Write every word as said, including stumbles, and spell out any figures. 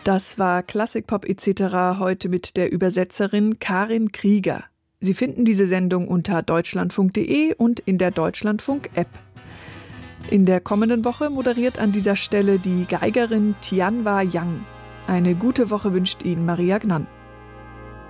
Das war Klassikpop et cetera heute mit der Übersetzerin Karin Krieger. Sie finden diese Sendung unter deutschlandfunk punkt de und in der Deutschlandfunk-App. In der kommenden Woche moderiert an dieser Stelle die Geigerin Tianhua Yang. Eine gute Woche wünscht Ihnen Maria Gnann.